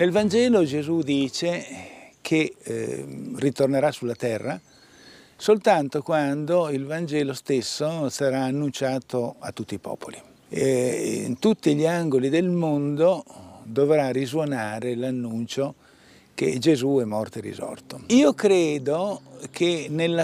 Nel Vangelo Gesù dice che ritornerà sulla terra soltanto quando il Vangelo stesso sarà annunciato a tutti i popoli. In tutti gli angoli del mondo dovrà risuonare l'annuncio che Gesù è morto e risorto. Io credo che nella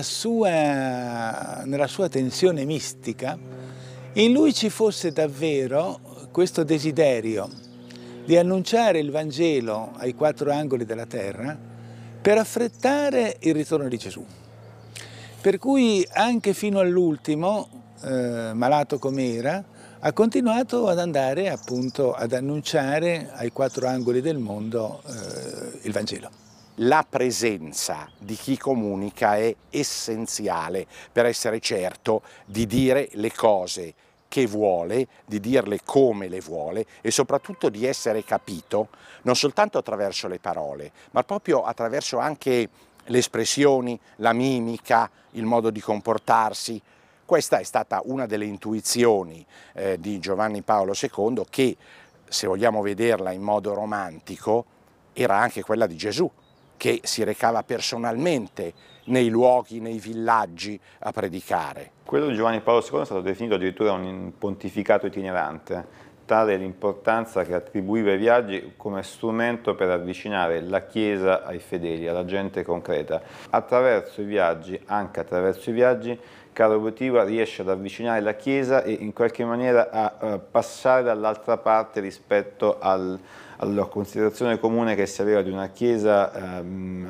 sua tensione mistica in lui ci fosse davvero questo desiderio di annunciare il Vangelo ai quattro angoli della terra per affrettare il ritorno di Gesù. Per cui anche fino all'ultimo, malato com'era, ha continuato ad andare appunto ad annunciare ai quattro angoli del mondo il Vangelo. La presenza di chi comunica è essenziale per essere certo di dire le cose che vuole, di dirle come le vuole e soprattutto di essere capito non soltanto attraverso le parole, ma proprio attraverso anche le espressioni, la mimica, il modo di comportarsi. Questa è stata una delle intuizioni di Giovanni Paolo II che, se vogliamo vederla in modo romantico, era anche quella di Gesù, che si recava personalmente nei luoghi, nei villaggi a predicare. Quello di Giovanni Paolo II è stato definito addirittura un pontificato itinerante, tale l'importanza che attribuiva ai viaggi come strumento per avvicinare la Chiesa ai fedeli, alla gente concreta. Attraverso i viaggi, anche attraverso i viaggi, Carlo Wojtyła riesce ad avvicinare la Chiesa e in qualche maniera a passare dall'altra parte rispetto alla considerazione comune che si aveva di una Chiesa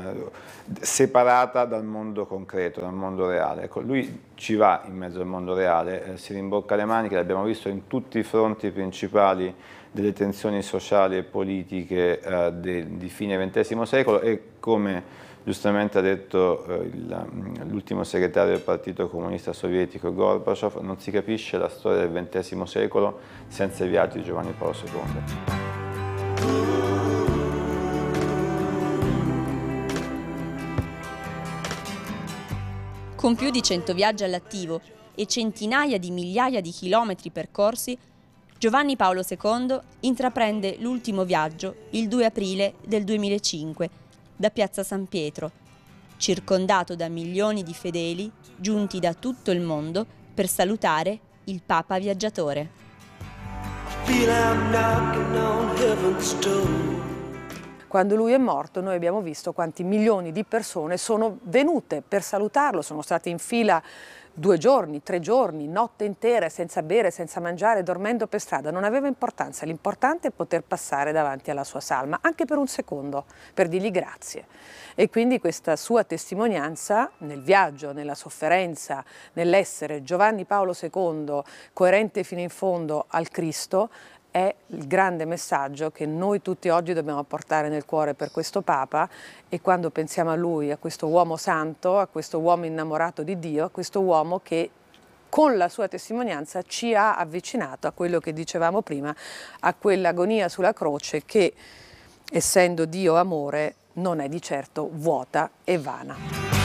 separata dal mondo concreto, dal mondo reale. Ecco, lui ci va in mezzo al mondo reale, si rimbocca le maniche, l'abbiamo visto in tutti i fronti principali delle tensioni sociali e politiche di fine XX secolo e come giustamente ha detto l'ultimo segretario del Partito Comunista Sovietico Gorbaciov, non si capisce la storia del XX secolo senza i viaggi di Giovanni Paolo II. Con più di 100 viaggi all'attivo e centinaia di migliaia di chilometri percorsi, Giovanni Paolo II intraprende l'ultimo viaggio il 2 aprile del 2005 da Piazza San Pietro, circondato da milioni di fedeli giunti da tutto il mondo per salutare il Papa viaggiatore. Quando lui è morto noi abbiamo visto quanti milioni di persone sono venute per salutarlo, sono state in fila 2 giorni, 3 giorni, notte intere, senza bere, senza mangiare, dormendo per strada. Non aveva importanza, l'importante è poter passare davanti alla sua salma, anche per un secondo, per dirgli grazie. E quindi questa sua testimonianza nel viaggio, nella sofferenza, nell'essere Giovanni Paolo II coerente fino in fondo al Cristo, è il grande messaggio che noi tutti oggi dobbiamo portare nel cuore per questo Papa e quando pensiamo a lui, a questo uomo santo, a questo uomo innamorato di Dio, a questo uomo che con la sua testimonianza ci ha avvicinato a quello che dicevamo prima, a quell'agonia sulla croce che, essendo Dio amore, non è di certo vuota e vana.